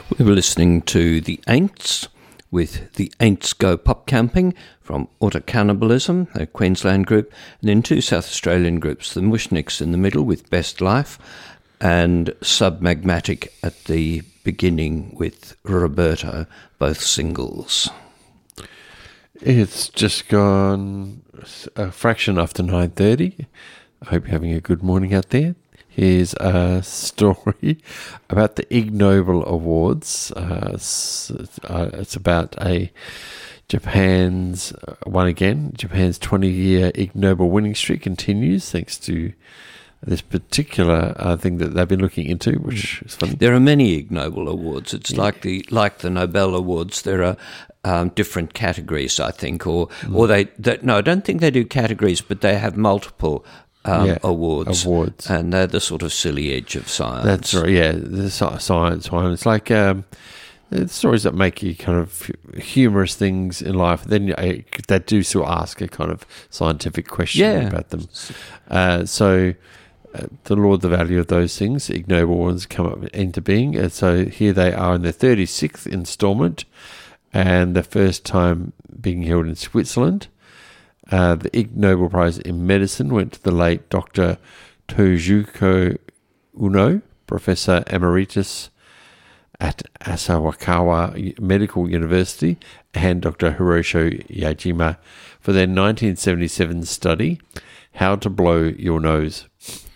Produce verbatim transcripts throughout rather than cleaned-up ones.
We were listening to the Aints with the Aints Go Pop Camping from Auto Cannibalism, a Queensland group, and then two South Australian groups, the Mushniks in the middle with Best Life, and Submagmatic at the beginning with Roberto, both singles. It's just gone a fraction after nine thirty. I hope you're having a good morning out there. Here's a story about the Ig Nobel Awards. Uh, it's, uh, it's about a Japan's, uh, one again, Japan's twenty-year Ig Nobel winning streak continues thanks to this particular uh, thing that they've been looking into, which is fun. There are many Ig Nobel Awards. It's yeah. like the like the Nobel Awards. There are um, different categories, I think, or mm. or they, they no, I don't think they do categories, but they have multiple Um, yeah, awards, awards, and they're the sort of silly edge of science. That's right, yeah, the science one. It's like um, the stories that make you kind of humorous things in life. Then uh, they do still ask a kind of scientific question yeah. about them. Uh, so uh, the law of the value of those things, Ig Nobel ones, come up into being. And so here they are in their thirty-sixth instalment, and the first time being held in Switzerland. Uh, the Ig Nobel Prize in Medicine went to the late Doctor Tojiiko Uno, Professor Emeritus at Asawakawa Medical University, and Doctor Hiroshi Yajima for their nineteen seventy-seven study, How to Blow Your Nose.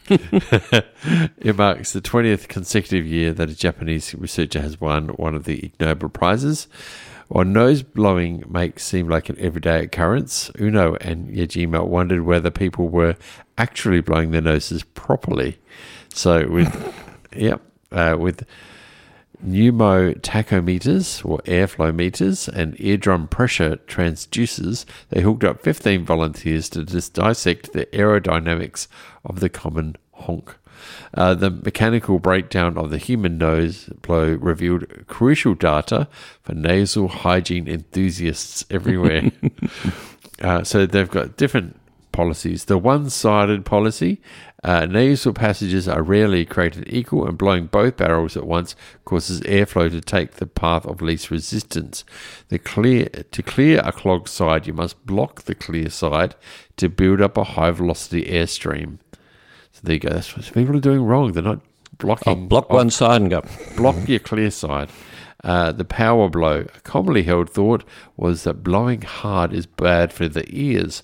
It marks the twentieth consecutive year that a Japanese researcher has won one of the Ig Nobel Prizes. While nose blowing makes seem like an everyday occurrence, Uno and Yajima wondered whether people were actually blowing their noses properly. So with yep, uh, with pneumotachometers or airflow meters and eardrum pressure transducers, they hooked up fifteen volunteers to just dissect the aerodynamics of the common honk. Uh, the mechanical breakdown of the human nose blow revealed crucial data for nasal hygiene enthusiasts everywhere. uh, so they've got different policies. The one-sided policy, uh, nasal passages are rarely created equal, and blowing both barrels at once causes airflow to take the path of least resistance. The clear to clear a clogged side, you must block the clear side to build up a high-velocity airstream. So there you go. That's what people are doing wrong. They're not blocking. I'll block off, one side and go. Block your clear side. Uh, the power blow. A commonly held thought was that blowing hard is bad for the ears.